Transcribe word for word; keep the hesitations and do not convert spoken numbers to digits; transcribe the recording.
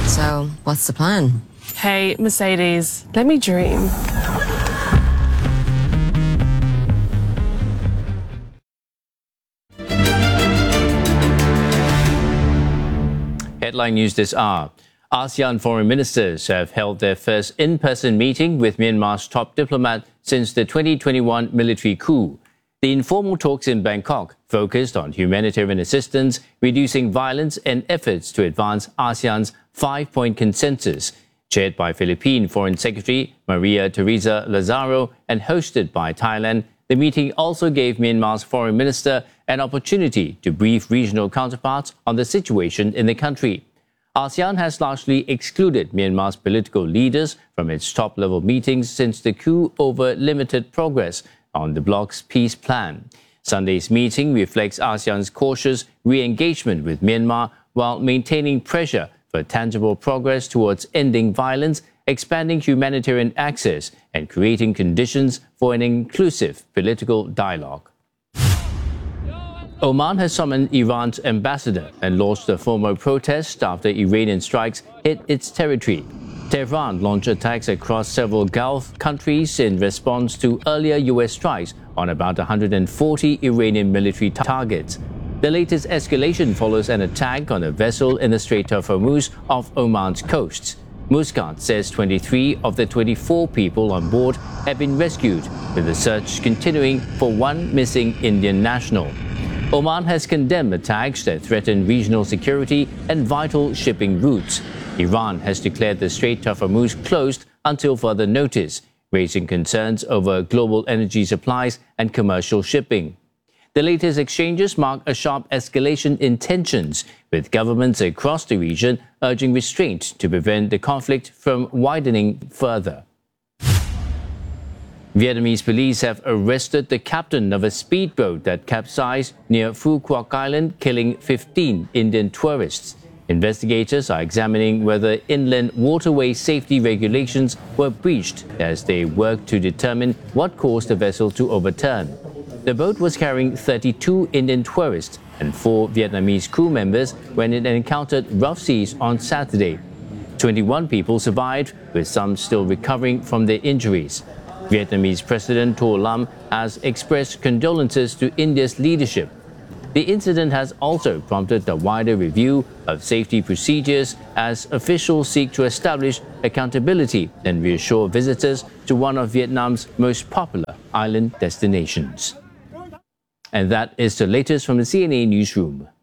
So, what's the plan? Hey, Mercedes, let me dream. Headline news this hour. ASEAN foreign ministers have held their first in-person meeting with Myanmar's top diplomat since the twenty twenty-one military coup. The informal talks in Bangkok focused on humanitarian assistance, reducing violence, and efforts to advance ASEAN's five-point consensus, chaired by Philippine Foreign Secretary Maria Teresa Lazaro and hosted by Thailand. The meeting also gave Myanmar's foreign minister an opportunity to brief regional counterparts on the situation in the country. ASEAN has largely excluded Myanmar's political leaders from its top-level meetings since the coup over limited progress on the bloc's peace plan. Sunday's meeting reflects ASEAN's cautious re-engagement with Myanmar while maintaining pressure for tangible progress towards ending violence, expanding humanitarian access, and creating conditions for an inclusive political dialogue. Oman has summoned Iran's ambassador and launched a formal protest after Iranian strikes hit its territory. Tehran launched attacks across several Gulf countries in response to earlier U S strikes on about one hundred forty Iranian military targets. The latest escalation follows an attack on a vessel in the Strait of Hormuz off Oman's coast. Muscat says twenty-three of the twenty-four people on board have been rescued, with the search continuing for one missing Indian national. Oman has condemned attacks that threaten regional security and vital shipping routes. Iran has declared the Strait of Hormuz closed until further notice, raising concerns over global energy supplies and commercial shipping. The latest exchanges mark a sharp escalation in tensions, with governments across the region urging restraint to prevent the conflict from widening further. Vietnamese police have arrested the captain of a speedboat that capsized near Phu Quoc Island, killing fifteen Indian tourists. Investigators are examining whether inland waterway safety regulations were breached as they work to determine what caused the vessel to overturn. The boat was carrying thirty-two Indian tourists and four Vietnamese crew members when it encountered rough seas on Saturday. twenty-one people survived, with some still recovering from their injuries. Vietnamese President To Lam has expressed condolences to India's leadership. The incident has also prompted a wider review of safety procedures as officials seek to establish accountability and reassure visitors to one of Vietnam's most popular island destinations. And that is the latest from the C N A Newsroom.